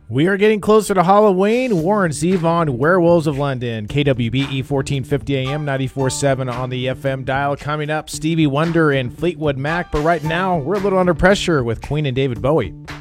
We are getting closer to Halloween. Warren Zevon, Werewolves of London, KWBE 1450 AM, 94.7 on the FM dial. Coming up, Stevie Wonder and Fleetwood Mac. But right now, we're a little under pressure with Queen and David Bowie.